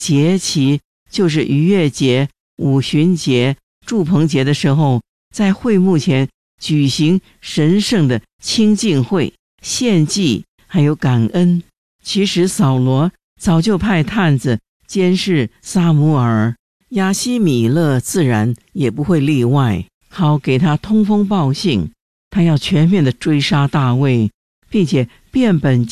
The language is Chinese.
节期就是逾越节、五旬节、住棚节的时候，在会幕前举行神圣的清净会，献祭还有感恩。其实扫罗早就派探子监视撒母耳，亚希米勒自然也不会例外，好给他通风报信，他要全面的追杀大卫，并且变本